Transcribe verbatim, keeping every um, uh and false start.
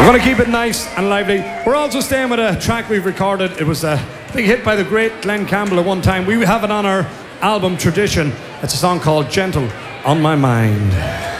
going to keep it nice and lively. We're also staying with a track we've recorded. It was a big hit by the great Glenn Campbell at one time. We have it on our album Tradition. It's a song called Gentle on My Mind.